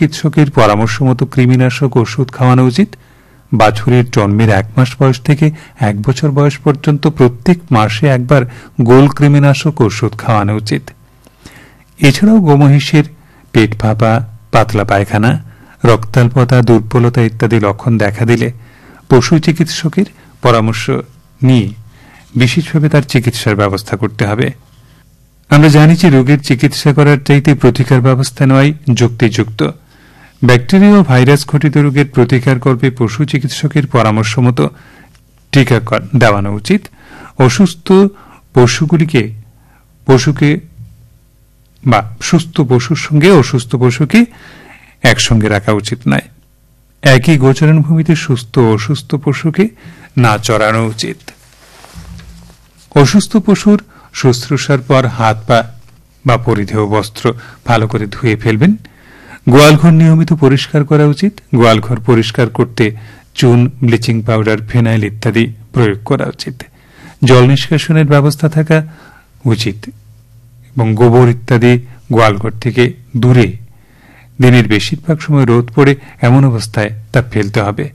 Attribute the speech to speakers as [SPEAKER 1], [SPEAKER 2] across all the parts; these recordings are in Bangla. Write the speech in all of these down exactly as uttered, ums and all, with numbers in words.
[SPEAKER 1] চিকিৎসকের পরামর্শ মতো কৃমিনাশক ওষুধ খাওয়ানো উচিত। বাছুরের জন্মের এক মাস বয়স থেকে এক বছর বয়স পর্যন্ত প্রত্যেক মাসে একবার গোল কৃমিনাশক ওষুধ খাওয়ানো উচিত। এছাড়াও গোমহিষের পেট ফাঁপা, পাতলা পায়খানা, রক্তাল্পতা, দুর্বলতা ইত্যাদি লক্ষণ দেখা দিলে পশু চিকিৎসকের পরামর্শ নিয়ে বিশেষভাবে তার চিকিৎসার ব্যবস্থা করতে হবে। আমরা জানি যে রোগের চিকিৎসা করার চাইতে প্রতিকার ব্যবস্থা নেওয়াই যুক্তিযুক্ত। ব্যাকটেরিয়া ও ভাইরাস ঘটিত রোগের প্রতিকার করবে পশু চিকিৎসকের পরামর্শ মতো টিকা দেওয়ানো উচিত। অসুস্থ পশুগুলিকে পশুকে বা সুস্থ পশুর সঙ্গে অসুস্থ পশুকে একসঙ্গে রাখা উচিত নয়। একই গোচরণ ভূমিতে সুস্থ ও অসুস্থ পশুকে না চড়ানো উচিত। অসুস্থ পশুর শুশ্রূষার পর হাত পা বা পরিধেয় বস্ত্র ভালো করে ধুয়ে ফেলবেন। গোয়ালঘর নিয়মিত পরিষ্কার করা উচিত। গোয়ালঘর পরিষ্কার করতে চুন, ব্লিচিং পাউডার, ফেনাইল ইত্যাদি প্রয়োগ করা উচিত। জল নিষ্কাশনের ব্যবস্থা থাকা উচিত এবং গোবর ইত্যাদি গোয়ালঘর থেকে দূরে, দিনের বেশিরভাগ সময় রোদ পড়ে এমন অবস্থায় তা ফেলতে হবে।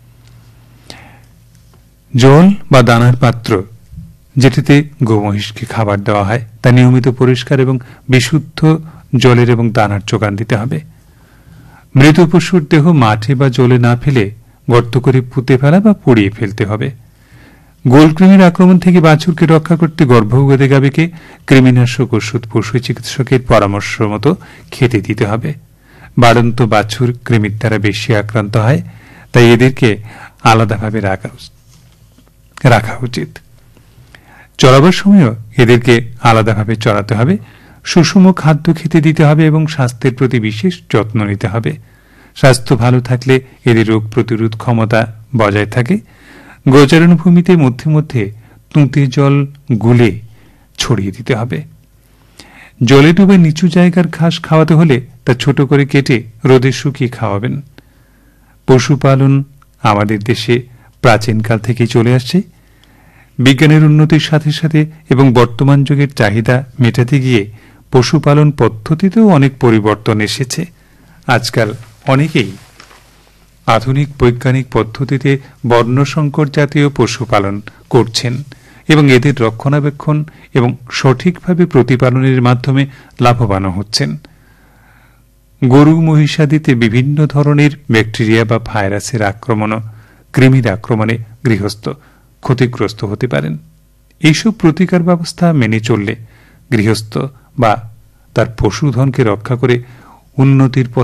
[SPEAKER 1] জল বা দানার পাত্র যেটিতে গোমহিষকে খাবার দেওয়া হয় তা নিয়মিত পরিষ্কার এবং বিশুদ্ধ জলের এবং দানার যোগান দিতে হবে। মৃত পশুর দেহ মাঠে বা জলে না ফেলে গর্ত করে পুঁতে ফেলা বা পুড়িয়ে ফেলতে হবে। গোলকৃমির আক্রমণ থেকে বাছুরকে রক্ষা করতে গর্ভবতী গাভীকে কৃমিনাশক ওষুধ পশু চিকিৎসকের পরামর্শ মতো খেতে দিতে হবে। বাড়ন্ত বাছুর কৃমির দ্বারা বেশি আক্রান্ত হয়, তাই এদেরকে আলাদাভাবে রাখা রাখা উচিত। চড়াবার সময়ও এদেরকে আলাদাভাবে চড়াতে হবে। সুষম খাদ্য খেতে দিতে হবে এবং স্বাস্থ্যের প্রতি বিশেষ যত্ন নিতে হবে। স্বাস্থ্য ভালো থাকলে এদের রোগ প্রতিরোধ ক্ষমতা বজায় থাকে। গোচারণ ভূমিতে মধ্যে মধ্যে তুঁতে জল গুলে ছড়িয়ে দিতে হবে। জলে ডুবে নিচু জায়গার ঘাস খাওয়াতে হলে তা ছোট করে কেটে রোদে শুকিয়ে খাওয়াবেন। পশুপালন আমাদের দেশে প্রাচীনকাল থেকেই চলে আসছে। বিজ্ঞানের উন্নতির সাথে সাথে এবং বর্তমান যুগের চাহিদা মেটাতে গিয়ে পশুপালন পদ্ধতিতেও অনেক পরিবর্তন এসেছে। আজকাল অনেকেই আধুনিক বৈজ্ঞানিক পদ্ধতিতে বর্ণসংকর জাতীয় পশুপালন করছেন এবং এদের রক্ষণাবেক্ষণ এবং সঠিকভাবে প্রতিপালনের মাধ্যমে লাভবান হচ্ছেন। গরু মহিষাদিতে বিভিন্ন ধরনের ব্যাকটেরিয়া বা ভাইরাসের আক্রমণ, কৃমির আক্রমণে গৃহস্থ ক্ষতিগ্রস্ত হতে পারেন। এইসব প্রতিকার ব্যবস্থা মেনে চললে গৃহস্থ বা তার পশুধনকে রক্ষা করে উন্নতির